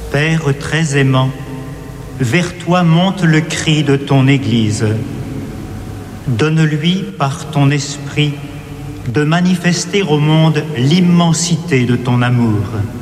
Père très aimant, vers toi monte le cri de ton Église. Donne-lui, par ton esprit, de manifester au monde l'immensité de ton amour.